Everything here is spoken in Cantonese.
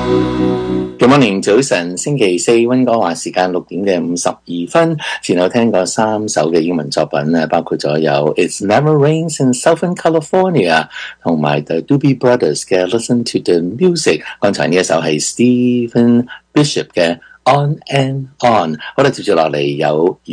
Good morning， 早晨，星期四溫哥華時間6點嘅52分，前後聽過3首嘅英文作品咧，包括咗有 It Never Rains in Southern California 同埋 The Doobie Brothers 嘅 Listen to the Music， 剛才呢一首係 Stephen Bishop 嘅 On and On。好啦，接住落嚟有